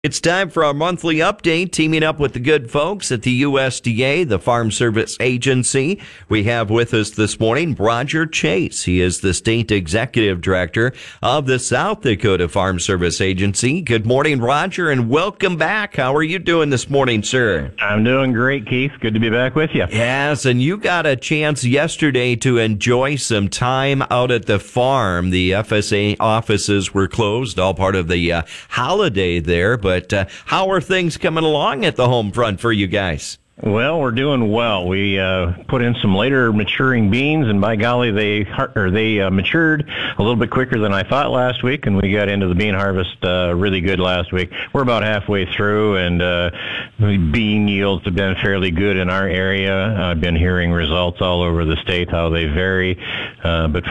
It's time for our monthly update, teaming up with the good folks at the USDA, the Farm Service Agency. We have with us this morning Roger Chase. He is the State Executive Director of the South Dakota Farm Service Agency. Good morning, Roger, and welcome back. How are you doing this morning, sir? I'm doing great, Keith. Good to be back with you. Yes, and you got a chance yesterday to enjoy some time out at the farm. The FSA offices were closed, all part of the holiday there, but how are things coming along at the home front for you guys? Well, we're doing well. We put in some later maturing beans, and by golly, they matured a little bit quicker than I thought last week, and we got into the bean harvest really good last week. We're about halfway through, and bean yields have been fairly good in our area. I've been hearing results all over the state, how they vary, but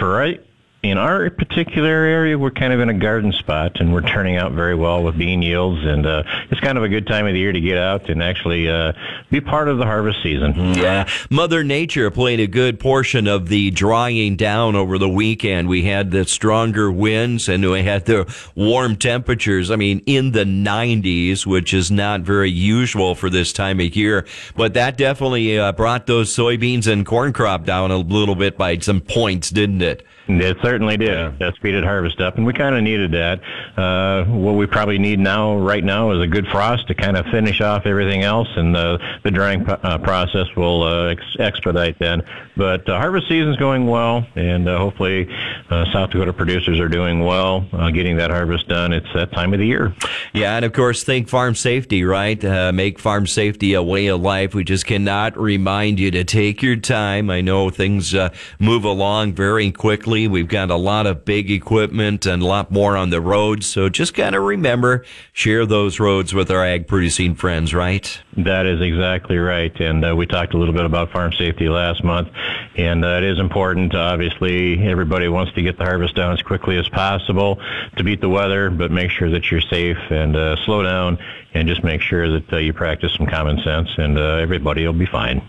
in our particular area, we're kind of in a garden spot, and we're turning out very well with bean yields, and it's kind of a good time of the year to get out and actually be part of the harvest season. Yeah, Mother Nature played a good portion of the drying down over the weekend. We had the stronger winds, and we had the warm temperatures, in the 90s, which is not very usual for this time of year, but that definitely brought those soybeans and corn crop down a little bit by some points, didn't it? It certainly did. Yeah. That speeded harvest up, and we kind of needed that. What we probably need right now is a good frost to kind of finish off everything else, and the drying process will expedite then. But harvest season's going well, and hopefully South Dakota producers are doing well getting that harvest done. It's that time of the year. Yeah, and of course, think farm safety, right? Make farm safety a way of life. We just cannot remind you to take your time. I know things move along very quickly. We've got a lot of big equipment and a lot more on the roads. So just kind of remember, share those roads with our ag producing friends, right? That is exactly right. And we talked a little bit about farm safety last month. And it is important. Obviously, everybody wants to get the harvest done as quickly as possible to beat the weather, but make sure that you're safe and slow down and just make sure that you practice some common sense, and everybody will be fine.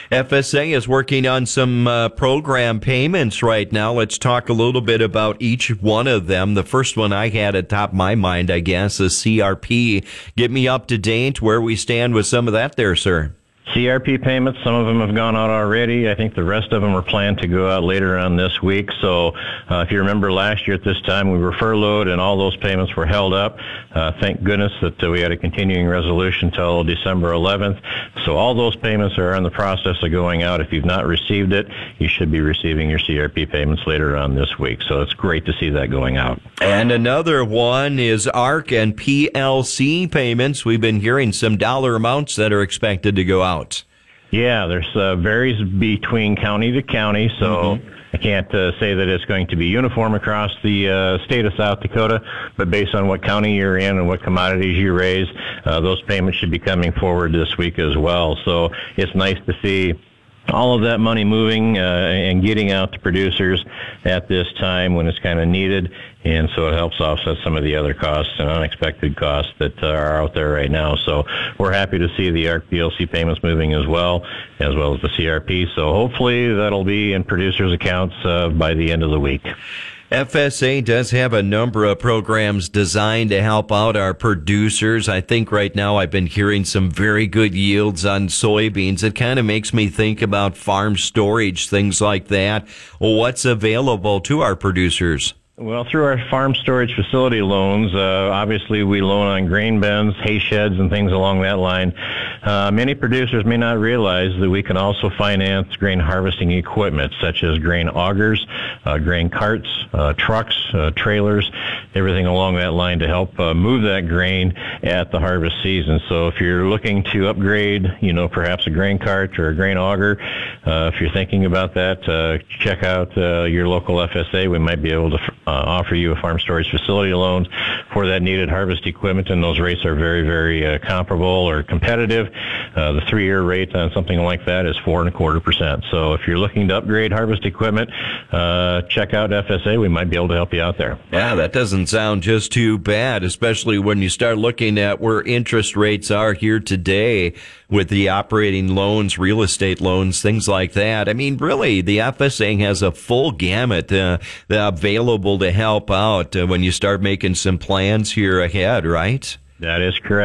FSA is working on some program payments right now. Let's talk a little bit about each one of them. The first one I had at top of my mind, I guess, is CRP. Get me up to date where we stand with some of that there, sir. CRP payments, some of them have gone out already. I think the rest of them are planned to go out later on this week. So if you remember last year at this time, we were furloughed and all those payments were held up. Thank goodness that we had a continuing resolution till December 11th. So all those payments are in the process of going out. If you've not received it, you should be receiving your CRP payments later on this week. So it's great to see that going out. And another one is ARC and PLC payments. We've been hearing some dollar amounts that are expected to go out. Yeah, there's varies between county to county, so I can't say that it's going to be uniform across the state of South Dakota, but based on what county you're in and what commodities you raise, those payments should be coming forward this week as well. So it's nice to see all of that money moving and getting out to producers at this time when it's kind of needed, and so it helps offset some of the other costs and unexpected costs that are out there right now. So we're happy to see the ARC PLC payments moving as well as the CRP. So hopefully that'll be in producers' accounts by the end of the week. FSA does have a number of programs designed to help out our producers. I think right now I've been hearing some very good yields on soybeans. It kind of makes me think about farm storage, things like that. What's available to our producers? Well, through our farm storage facility loans, obviously we loan on grain bins, hay sheds, and things along that line. Many producers may not realize that we can also finance grain harvesting equipment, such as grain augers, grain carts, trucks, trailers, everything along that line to help move that grain at the harvest season. So if you're looking to upgrade, perhaps a grain cart or a grain auger, if you're thinking about that, check out your local FSA. We might be able to offer you a farm storage facility loan for that needed harvest equipment, and those rates are very, very comparable or competitive. The 3-year rate on something like that is 4.25%. So if you're looking to upgrade harvest equipment, check out FSA. We might be able to help you out there. Yeah, that doesn't sound just too bad, especially when you start looking at where interest rates are here today with the operating loans, real estate loans, things like that. I mean, really, the FSA has a full gamut available to help out when you start making some plans here ahead, right? That is correct.